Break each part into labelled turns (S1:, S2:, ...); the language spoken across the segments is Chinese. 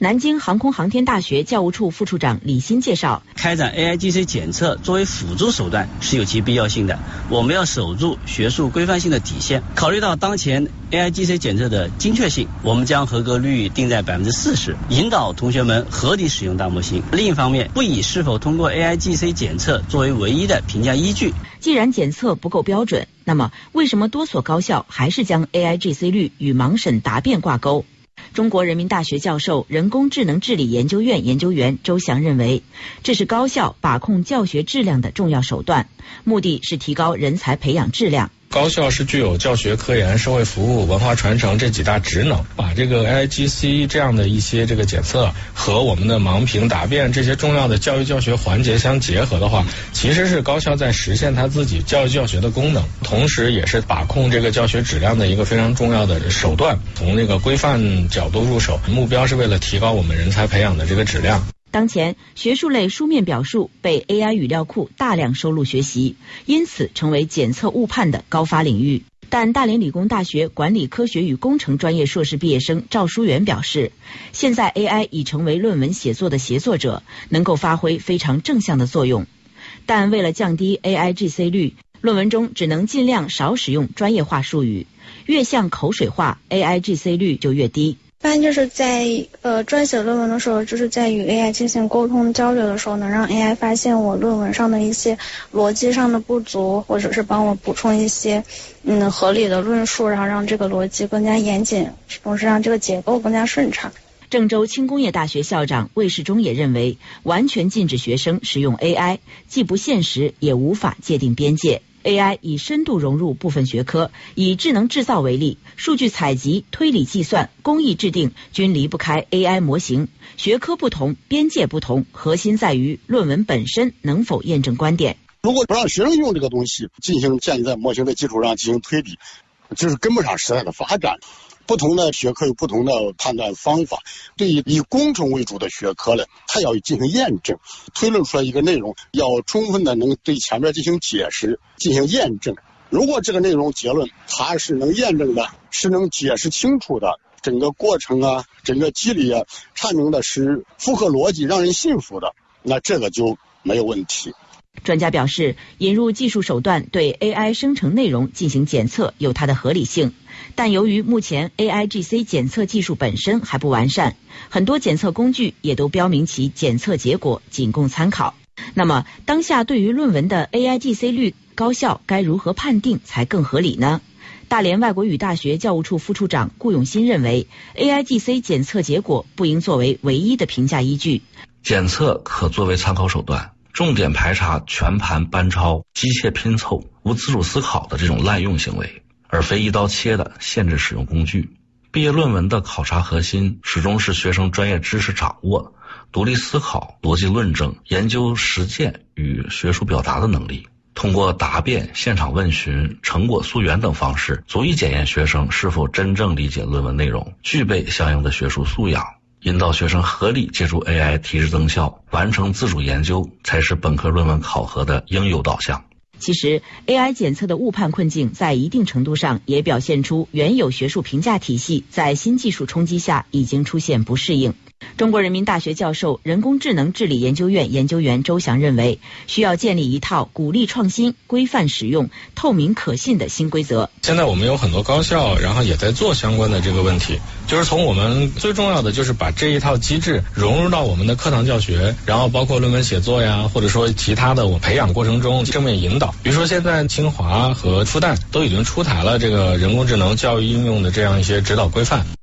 S1: 南京航空航天大学教务处副处长李欣介绍，
S2: 开展 AIGC 检测作为辅助手段是有其必要性的，我们要守住学术规范性的底线。考虑到当前 AIGC 检测的精确性，我们将合格率定在40%，引导同学们合理使用大模型。另一方面，不以是否通过 AIGC 检测作为唯一的评价依据。
S1: 既然检测不够标准，那么为什么多所高校还是将 AIGC 率与盲审答辩挂钩？中国人民大学教授、人工智能治理研究院研究员周翔认为，这是高校把控教学质量的重要手段，目的是提高人才培养质量。
S3: 高校是具有教学、科研、社会服务、文化传承这几大职能，把这个 AIGC 这样的一些这个检测和我们的盲评答辩这些重要的教育教学环节相结合的话，其实是高校在实现它自己教育教学的功能，同时也是把控这个教学质量的一个非常重要的手段。从这个规范角度入手，目标是为了提高我们人才培养的这个质量。
S1: 当前，学术类书面表述被 AI 语料库大量收录学习，因此成为检测误判的高发领域。但大连理工大学管理科学与工程专业硕士毕业生赵书元表示，现在 AI 已成为论文写作的协作者，能够发挥非常正向的作用。但为了降低 AIGC 率，论文中只能尽量少使用专业化术语，越像口水话 ，AIGC 率就越低。
S4: 一般就是在撰写论文的时候，就是在与 AI 进行沟通交流的时候，能让 AI 发现我论文上的一些逻辑上的不足，或者是帮我补充一些合理的论述，然后让这个逻辑更加严谨，同时让这个结构更加顺畅。
S1: 郑州轻工业大学校长魏世忠也认为，完全禁止学生使用 AI， 既不现实，也无法界定边界。AI 已深度融入部分学科，以智能制造为例，数据采集、推理计算、工艺制定均离不开 AI 模型。学科不同，边界不同，核心在于论文本身能否验证观点。
S5: 如果不让学生用这个东西进行建立在模型的基础上进行推理，就是跟不上时代的发展。不同的学科有不同的判断方法，对于以工程为主的学科呢，它要进行验证，推论出来一个内容，要充分的能对前面进行解释、进行验证。如果这个内容结论它是能验证的，是能解释清楚的，整个过程啊、整个机理啊阐明的是符合逻辑、让人信服的，那这个就没有问题。
S1: 专家表示，引入技术手段对 AI 生成内容进行检测有它的合理性，但由于目前 AIGC 检测技术本身还不完善，很多检测工具也都标明其检测结果仅供参考。那么，当下对于论文的 AIGC 率，高校该如何判定才更合理呢？大连外国语大学教务处副处长顾永新认为， AIGC 检测结果不应作为唯一的评价依据，
S6: 检测可作为参考手段，重点排查全盘班抄、机械拼凑、无自主思考的这种滥用行为，而非一刀切的限制使用工具。毕业论文的考察核心始终是学生专业知识掌握、独立思考、逻辑论证、研究实践与学术表达的能力。通过答辩、现场问询、成果溯源等方式，足以检验学生是否真正理解论文内容，具备相应的学术素养。引导学生合理借助 AI 提质增效，完成自主研究，才是本科论文考核的应有导向。
S1: 其实 AI 检测的误判困境在一定程度上也表现出原有学术评价体系在新技术冲击下已经出现不适应。中国人民大学教授、人工智能治理研究院研究员周翔认为，需要建立一套鼓励创新、规范使用、透明可信的新规则。
S3: 现在我们有很多高校，然后也在做相关的这个问题，就是从我们最重要的就是把这一套机制融入到我们的课堂教学，然后包括论文写作呀，或者说其他的我培养过程中正面引导。比如说现在清华和复旦都已经出台了这个人工智能教育应用的这样一些指导规范。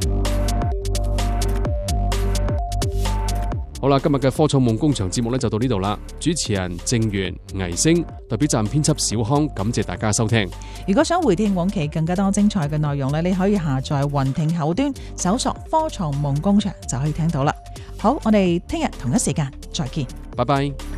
S7: 好啦，今日嘅科創夢工場節目呢就到呢度啦。主持人鄭源、倪星，代表站編輯小康，感謝大家收聽。
S8: 如果想回聽往期更加多精彩嘅內容呢，你可以下載雲聽口端，搜索科創夢工場就可以聽到啦。好，我哋聽日同一時間再見，
S7: 拜拜。